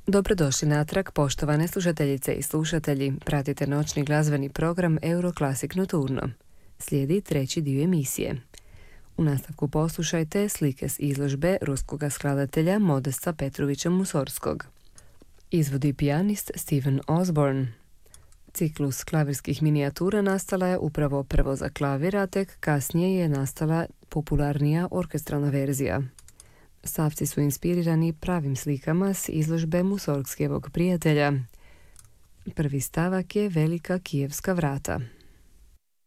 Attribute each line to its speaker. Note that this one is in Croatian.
Speaker 1: Dobrodošli natrag, poštovane slušateljice i slušatelji. Pratite noćni glazbeni program Euroclassic Nocturno. Slijedi treći dio emisije. U nastavku poslušajte slike s izložbe ruskog skladatelja Modesta Petrovića Musorskog. Izvodi pijanist Steven Osborne. Ciklus klavirskih minijatura nastala je upravo prvo za klavir, a tek kasnije je nastala popularnija orkestralna verzija. Stavci su inspirirani pravim slikama s izložbe Musorgskijevog prijatelja. Prvi stavak je Velika kijevska vrata.